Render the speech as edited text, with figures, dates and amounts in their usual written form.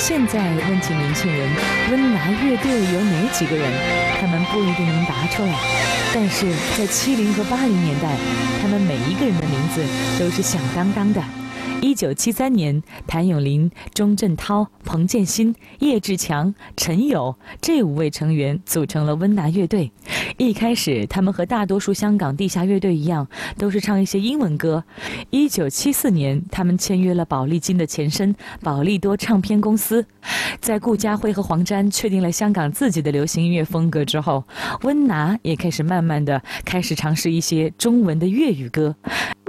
现在问起年轻人，温拿乐队有哪几个人，他们不一定能答出来。但是在70和80年代，他们每一个人的名字都是响当当的。1973年，谭咏麟、钟镇涛、彭建新、叶志强、陈友这5位成员组成了温拿乐队。一开始，他们和大多数香港地下乐队一样，都是唱一些英文歌。1974年，他们签约了宝丽金的前身宝丽多唱片公司。在顾嘉辉和黄沾确定了香港自己的流行音乐风格之后，温拿也开始慢慢的尝试一些中文的粤语歌。